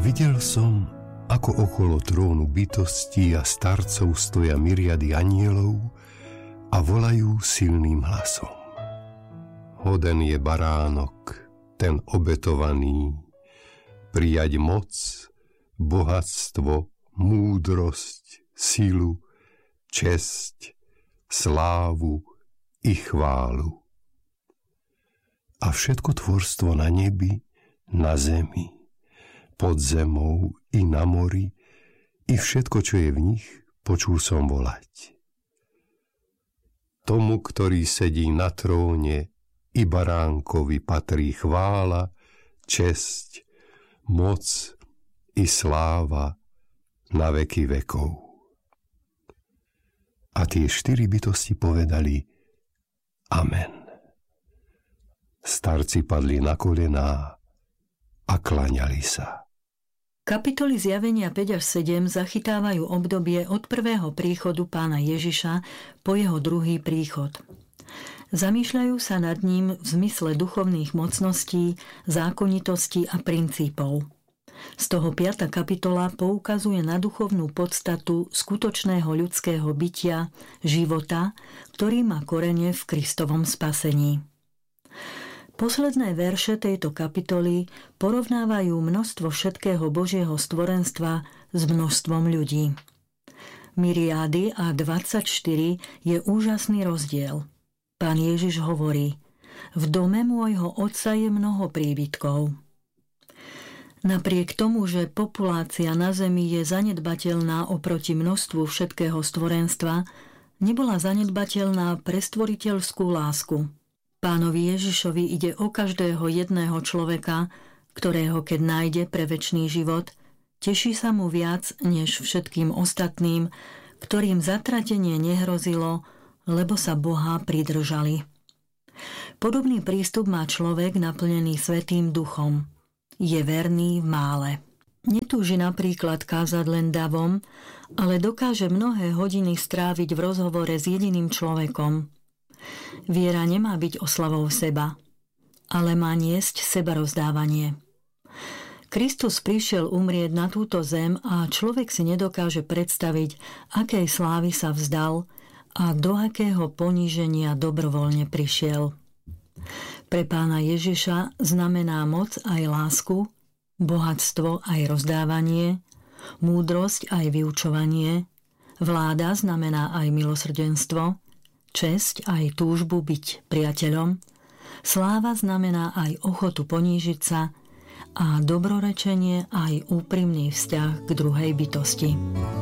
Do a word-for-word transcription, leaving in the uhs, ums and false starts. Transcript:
videl som, ako okolo trónu bytostí a starcov stoja myriady anielov a volajú silným hlasom. Hoden je baránok, ten obetovaný, prijať moc, bohatstvo, múdrosť, silu, česť, slávu i chválu. A všetko tvorstvo na nebi, na zemi, pod zemou i na mori, i všetko, čo je v nich, počul som volať. Tomu, ktorý sedí na tróne, i baránkovi patrí chvála, česť, moc i sláva na veky vekov. A tie štyri bytosti povedali Amen. Starci padli na kolená a klaňali sa. Kapitoly Zjavenia päť až sedem zachytávajú obdobie od prvého príchodu Pána Ježiša po jeho druhý príchod. Zamýšľajú sa nad ním v zmysle duchovných mocností, zákonitostí a princípov. Z toho piata kapitola poukazuje na duchovnú podstatu skutočného ľudského bytia, života, ktorý má korene v Kristovom spasení. Posledné verše tejto kapitoly porovnávajú množstvo všetkého Božieho stvorenstva s množstvom ľudí. Myriády a dvadsaťštyri je úžasný rozdiel. Pán Ježiš hovorí: v dome môjho otca je mnoho príbytkov. Napriek tomu, že populácia na zemi je zanedbateľná oproti množstvu všetkého stvorenstva, nebola zanedbateľná pre stvoriteľskú lásku. Pánovi Ježišovi ide o každého jedného človeka, ktorého keď nájde pre večný život, teší sa mu viac než všetkým ostatným, ktorým zatratenie nehrozilo, lebo sa Boha pridržali. Podobný prístup má človek naplnený Svätým Duchom. Je verný v mále. Netúži napríklad kázať len davom, ale dokáže mnohé hodiny stráviť v rozhovore s jediným človekom. Viera nemá byť oslavou seba, ale má niesť sebarozdávanie. Kristus prišiel umrieť na túto zem a človek si nedokáže predstaviť, akej slávy sa vzdal a do akého poníženia dobrovoľne prišiel. Pre Pána Ježiša znamená moc aj lásku, bohatstvo aj rozdávanie, múdrosť aj vyučovanie, vláda znamená aj milosrdenstvo, česť aj túžbu byť priateľom, sláva znamená aj ochotu ponížiť sa a dobrorečenie aj úprimný vzťah k druhej bytosti.